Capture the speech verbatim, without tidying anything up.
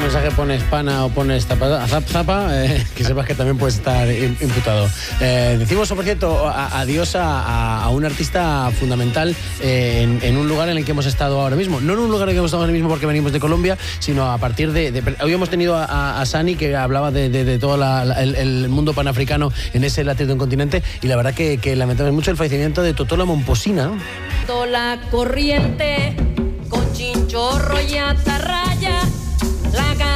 mensaje pones pana o pones zapa, zap, zapa eh, que sepas que también puedes estar imputado. Eh, decimos, por cierto, a, adiós a, a un artista fundamental eh, en, en un lugar en el que hemos estado ahora mismo. No en un lugar en el que hemos estado ahora mismo porque venimos de Colombia, sino a partir de... de hoy hemos tenido a, a, a Sani, que hablaba de, de, de todo la, la, el, el mundo panafricano en ese latido de un continente, y la verdad que, que lamentamos mucho el fallecimiento de Totó la Momposina, ¿no? La corriente con chinchorro y atarraya, la